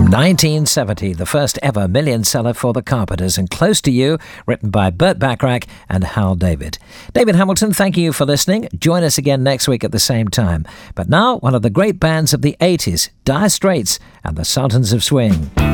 From 1970, the first ever million seller for the Carpenters, and Close to You, written by Burt Bacharach and Hal David. David Hamilton, thank you for listening. Join us again next week at the same time. But now, one of the great bands of the 80s, Dire Straits and the Sultans of Swing.